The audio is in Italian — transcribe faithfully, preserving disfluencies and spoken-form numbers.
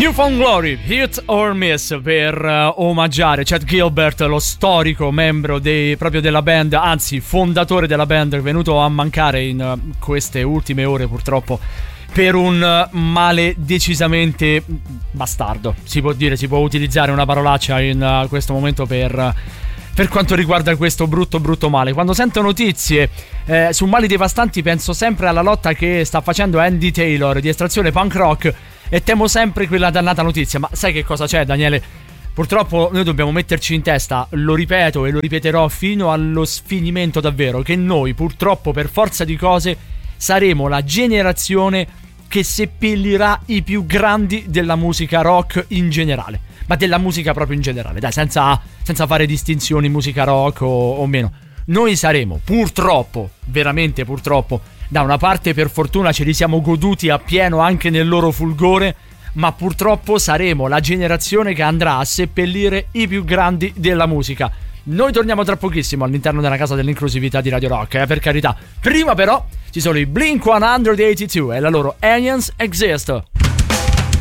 Newfound Glory, Hit or Miss, per uh, omaggiare Chet Gilbert, lo storico membro dei, proprio della band, anzi fondatore della band, venuto a mancare in uh, queste ultime ore purtroppo per un uh, male decisamente bastardo, si può dire, si può utilizzare una parolaccia in uh, questo momento per... Uh, Per quanto riguarda questo brutto brutto male. Quando sento notizie eh, su mali devastanti penso sempre alla lotta che sta facendo Andy Taylor di estrazione punk rock e temo sempre quella dannata notizia. Ma sai che cosa c'è, Daniele? Purtroppo noi dobbiamo metterci in testa, lo ripeto e lo ripeterò fino allo sfinimento davvero, che noi purtroppo per forza di cose saremo la generazione che seppellirà i più grandi della musica rock in generale. Ma della musica proprio in generale, dai, senza, senza fare distinzioni musica rock o, o meno. Noi saremo, purtroppo, veramente purtroppo, da una parte per fortuna ce li siamo goduti appieno anche nel loro fulgore, ma purtroppo saremo la generazione che andrà a seppellire i più grandi della musica. Noi torniamo tra pochissimo all'interno della casa dell'inclusività di Radio Rock, eh, per carità. Prima però ci sono i Blink centottantadue e la loro Aliens Exist.